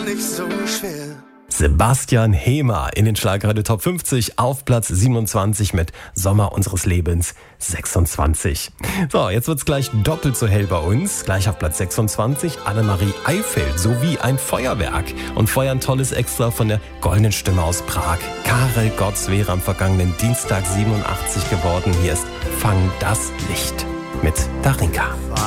nicht so schwer. Sebastian Hehmer in den Schlagerradio Top 50 auf Platz 27 mit Sommer unseres Lebens 26. So, jetzt wird's gleich doppelt so hell bei uns. Gleich auf Platz 26 Annemarie Eifeld sowie ein Feuerwerk. Und Feuer ein tolles Extra von der goldenen Stimme aus Prag. Karel Gotts wäre am vergangenen Dienstag 87 geworden. Hier ist Fang das Licht mit Darinka.